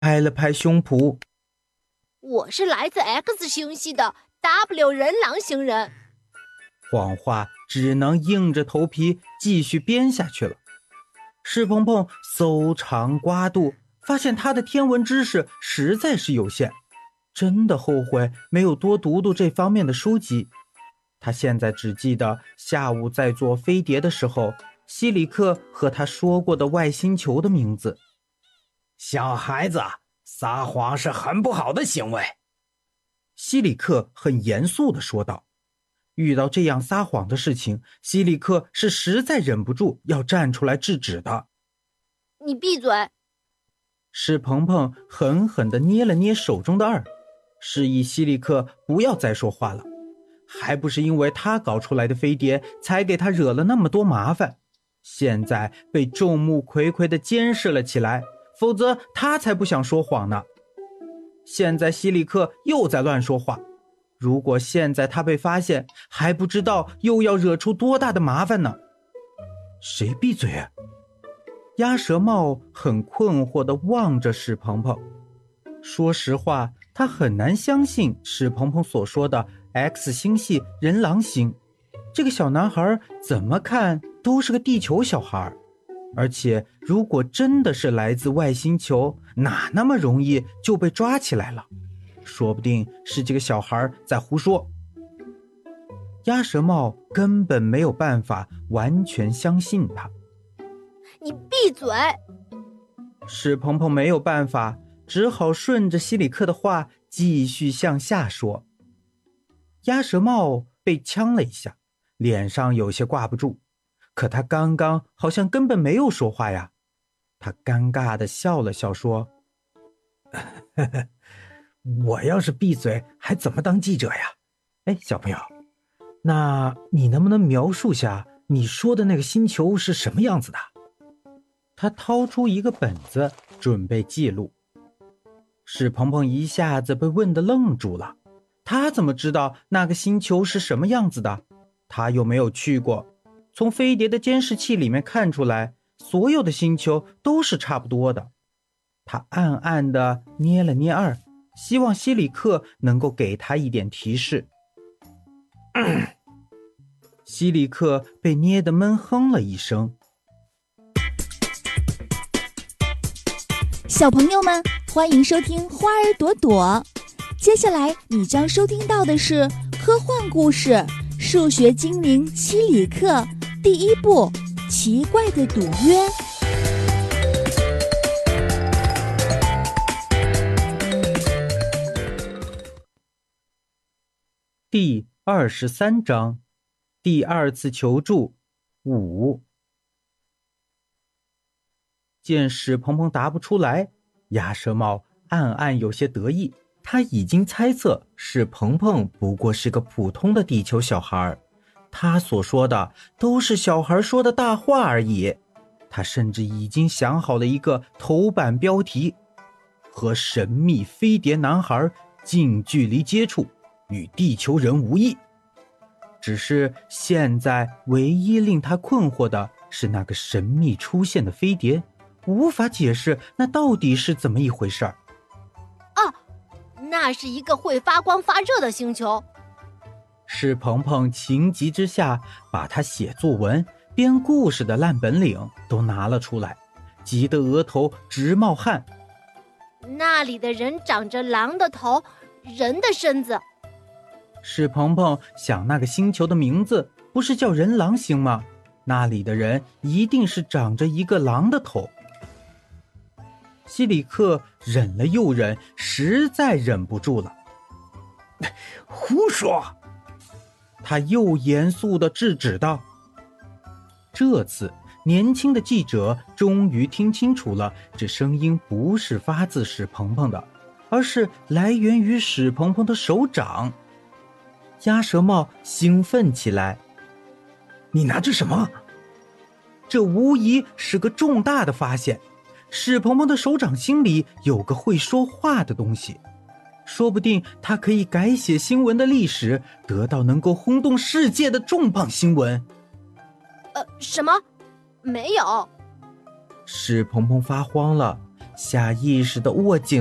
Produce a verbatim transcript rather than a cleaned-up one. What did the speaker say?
拍了拍胸脯。 我是来自 X 星系的 W 人狼星人。 谎话只能硬着头皮继续编下去了。石鹏鹏搜肠刮肚，发现他的天文知识实在是有限，真的后悔没有多读读这方面的书籍。他现在只记得下午在做飞碟的时候，西里克和他说过的外星球的名字。 小孩子，撒谎是很不好的行为。 西里克很严肃地说道。遇到这样撒谎的事情，西里克是实在忍不住要站出来制止的。 你闭嘴！ 史鹏鹏狠狠地捏了捏手中的二，示意西里克不要再说话了。还不是因为他搞出来的飞碟才给他惹了那么多麻烦，现在被众目睽睽地监视了起来，否则他才不想说谎呢。现在西里克又在乱说话，如果现在他被发现，还不知道又要惹出多大的麻烦呢。谁闭嘴啊？鸭舌帽很困惑地望着史鹏鹏。说实话，他很难相信史鹏鹏所说的 X 星系人狼星。这个小男孩怎么看都是个地球小孩，而且如果真的是来自外星球，哪那么容易就被抓起来了？说不定是这个小孩在胡说。鸭舌帽根本没有办法完全相信他。 你闭嘴！ 史鹏鹏没有办法，只好顺着西里克的话继续向下说。鸭舌帽被呛了一下，脸上有些挂不住，可他刚刚好像根本没有说话呀。他尴尬地笑了笑说： 呵呵，我要是闭嘴还怎么当记者呀？哎，小朋友，那你能不能描述下你说的那个星球是什么样子的？ 他掏出一个本子准备记录。史鹏鹏一下子被问得愣住了，他怎么知道那个星球是什么样子的？他又没有去过。从飞碟的监视器里面看出来，所有的星球都是差不多的。他暗暗地捏了捏二，希望西里克能够给他一点提示。嗯、西里克被捏得闷哼了一声。 小朋友们，欢迎收听花儿朵朵。接下来你将收听到的是科幻故事《数学精灵西里克》第一部《奇怪的赌约》。 第二十三章，第二次求助五。见史鹏鹏答不出来，鸭舌帽暗暗有些得意。他已经猜测史鹏鹏不过是个普通的地球小孩，他所说的都是小孩说的大话而已。他甚至已经想好了一个头版标题：和神秘飞碟男孩近距离接触，与地球人无异。只是现在唯一令他困惑的是那个神秘出现的飞碟，无法解释那到底是怎么一回事儿。 啊，那是一个会发光发热的星球。 史鹏鹏情急之下把他写作文编故事的烂本领都拿了出来，急得额头直冒汗。 那里的人长着狼的头，人的身子。 史鹏鹏想，那个星球的名字不是叫人狼星吗？那里的人一定是长着一个狼的头。西里克忍了又忍，实在忍不住了。 胡说！ 他又严肃地制止道。这次年轻的记者终于听清楚了，这声音不是发自史鹏鹏的，而是来源于史鹏鹏的手掌。鸭舌帽兴奋起来。 你拿着什么？ 这无疑是个重大的发现。史鹏鹏的手掌心里有个会说话的东西，说不定他可以改写新闻的历史，得到能够轰动世界的重磅新闻。 呃，什么？没有。 史鹏鹏发慌了， 下意识地握紧